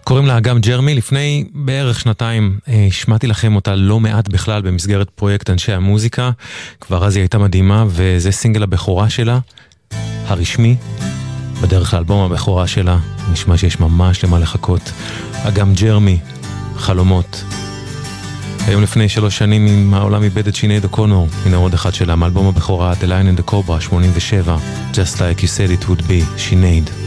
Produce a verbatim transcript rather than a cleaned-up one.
קוראים לה אגם ג'רמי. לפני בערך שנתיים השמעתי לכם אותה לא מעט בכלל במסגרת פרויקט אנשי המוזיקה. כבר אז היא הייתה מדהימה, וזה סינגל הבכורה שלה, הרשמי. בדרך לאלבום הבכורה שלה, נשמע שיש ממש למה לחכות. אגם ג'רמי, חלומות. היום לפני שלוש שנים עם העולם איבד את שינייד אוקונור, הנה עוד אחד שלה, מאלבום הבכורה, The Lion and the Cobra, שמונים ושבע, Just Like You Said It Would Be, שינייד.